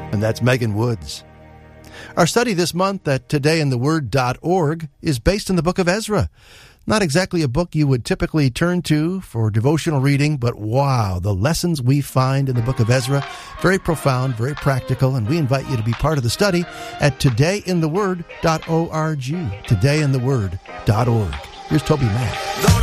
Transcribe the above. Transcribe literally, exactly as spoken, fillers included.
And that's Megan Woods. Our study this month at today in the word dot org is based in the book of Ezra. Not exactly a book you would typically turn to for devotional reading, but wow, the lessons we find in the book of Ezra, very profound, very practical, and we invite you to be part of the study at today in the word dot org, today in the word dot org. Here's Toby Mack.